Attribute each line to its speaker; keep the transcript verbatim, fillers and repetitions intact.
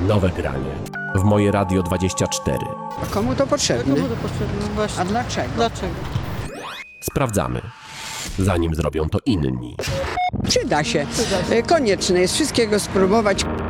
Speaker 1: Nowe granie w Moje Radio dwadzieścia cztery.
Speaker 2: A komu to potrzebne?
Speaker 3: Komu to potrzebne? Właśnie.
Speaker 2: A dlaczego?
Speaker 3: Dlaczego?
Speaker 1: Sprawdzamy, zanim zrobią to inni.
Speaker 2: Przyda się. Konieczne jest wszystkiego spróbować.